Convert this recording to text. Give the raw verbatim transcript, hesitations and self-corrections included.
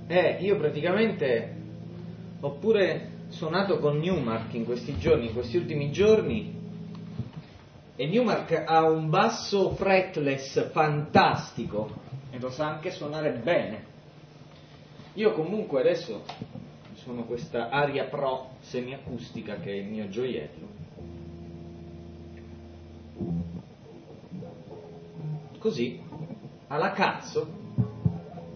Eh, io praticamente ho pure suonato con Newmark in questi giorni, in questi ultimi giorni, e Newmark ha un basso fretless fantastico e lo sa anche suonare bene. Io comunque adesso suono questa Aria Pro semiacustica che è il mio gioiello. Così, alla cazzo.